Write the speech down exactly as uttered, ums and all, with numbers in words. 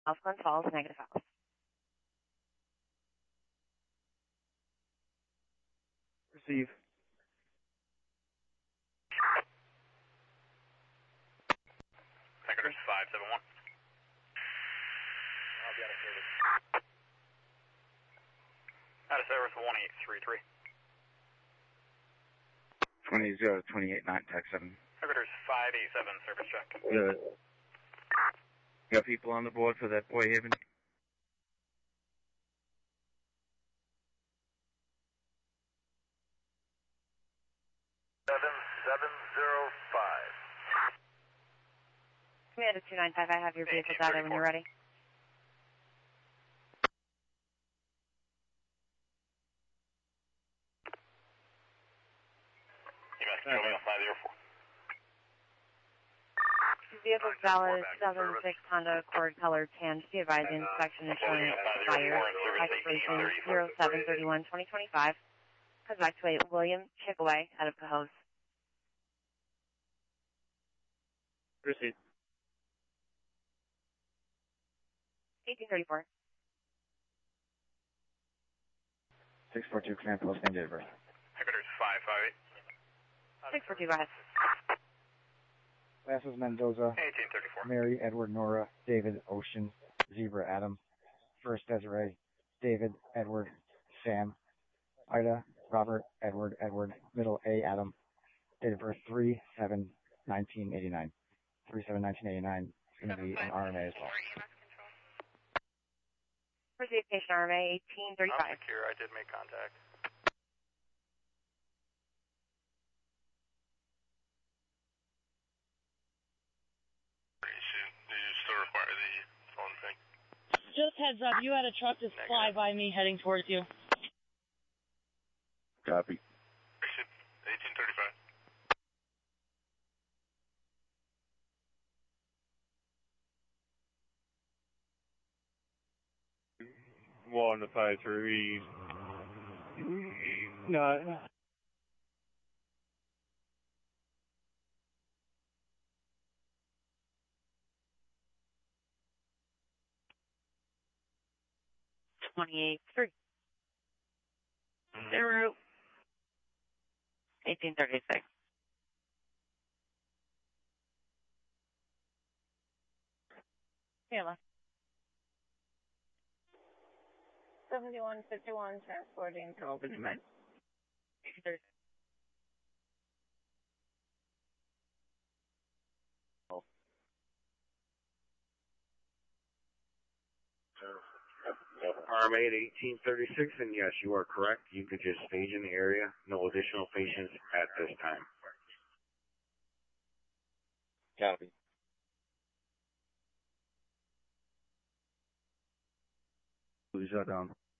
Glen Falls, negative house. Receive. Secretary five seven one. I'll be out of service. Out of service one eight three three. twenty zero twenty-eight nine, tax seven. Secretary five eight seven, service check. Good. You got people on the board for that Boy Haven? seven seven zero five. Commander two nine five, I have your vehicle data when you're ready. You must control me on five zero four. Vehicle valid two thousand six Honda Accord color tan. Be advised the inspection is showing expired. Expiration zero seven thirty-one twenty twenty-five. Comes back to a William Chickaway out of Cohoes. Proceed. eighteen thirty-four. six four two, Command Post, name date of birth. Secretary five five eight. six four two, go ahead. Vasquez Mendoza, eighteen thirty-four. Mary Edward Nora, David Ocean, Zebra Adam, First Desiree, David Edward, Sam, Ida, Robert, Edward, Edward, middle A, Adam, date of birth three seven nineteen eighty-nine. three seven nineteen eighty-nine is going to be an R M A as well. Proceed, patient R M A eighteen thirty-five. I'm secure, I did make contact. Do you still require the phone thing? Just heads up, you had a truck just fly by me heading towards you. Copy. eighteen thirty-five. One to five three. No. twenty-eight three. Zero. eighteen thirty-six. Kayla. seventy-one fifty-one, transporting to Open Med. R M A at eighteen thirty-six, and yes, you are correct. You could just stage in the area. No additional patients at this time. Copy. Shut down.